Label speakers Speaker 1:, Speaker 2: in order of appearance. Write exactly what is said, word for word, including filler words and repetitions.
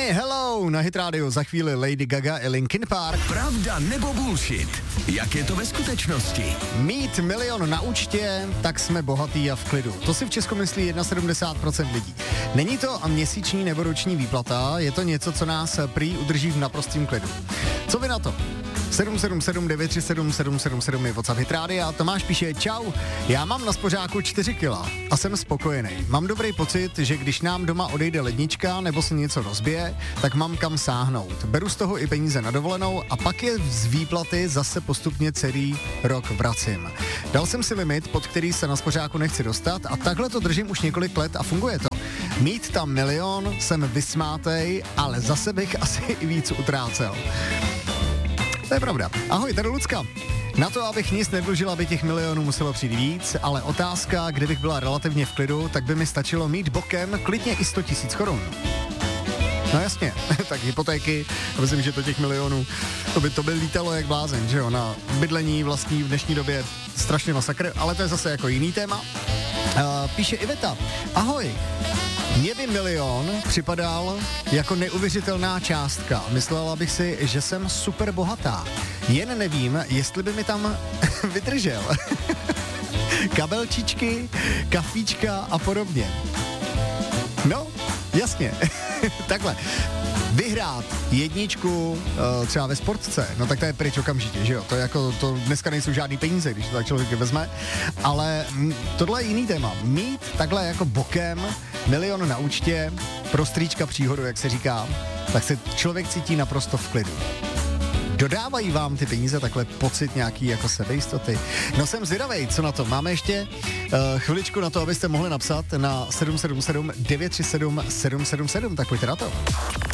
Speaker 1: Hey, hello, na Hit Radio za chvíli Lady Gaga i Linkin Park.
Speaker 2: Pravda nebo bullshit? Jak je to ve skutečnosti?
Speaker 1: Mít milion na účtě, tak jsme bohatý a v klidu. To si v Česku myslí sedmdesát jedna procent lidí. Není to měsíční nebo roční výplata, je to něco, co nás prý udrží v naprostém klidu. Co vy na to? sedm sedm sedm devět tři sedm sedm sedm sedm je WhatsApp Hit Rádia. Tomáš píše, čau, já mám na spořáku čtyři kila a jsem spokojený. Mám dobrý pocit, že když nám doma odejde lednička nebo se něco rozbije, tak mám kam sáhnout. Beru z toho i peníze na dovolenou a pak je z výplaty zase postupně celý rok vracím. Dal jsem si limit, pod který se na spořáku nechci dostat a takhle to držím už několik let a funguje to. Mít tam milion, jsem vysmátej, ale zase bych asi i víc utrácel. To je pravda. Ahoj, tady Lucka. Na to, abych nic nedlužil, aby těch milionů muselo přijít víc, ale otázka, kdybych byla relativně v klidu, tak by mi stačilo mít bokem klidně i sto tisíc korun. No jasně, tak hypotéky, myslím, že to těch milionů, to by to by lítalo jak blázen, že jo, na bydlení vlastní v dnešní době strašně masakr, ale to je zase jako jiný téma. Uh, píše Iveta, ahoj. Mně by milion připadal jako neuvěřitelná částka. Myslela bych si, že jsem super bohatá. Jen nevím, jestli by mi tam vydržel. Kabelčičky, kafíčka a podobně. No, jasně. Takhle. Vyhrát jedničku uh, třeba ve sportce, no tak to je pryč okamžitě, že jo, to je jako, to dneska nejsou žádný peníze, když to tak člověk vezme, ale m, tohle je jiný téma. Mít takhle jako bokem milion na účtě, pro strýčka příhodu, jak se říká, tak se člověk cítí naprosto v klidu. Dodávají vám ty peníze takhle pocit nějaký jako sebejistoty? No jsem zvědavej, co na to? Máme ještě uh, chviličku na to, abyste mohli napsat na sedm sedm sedm devět tři sedm sedm sedm sedm, tak pojďte na to.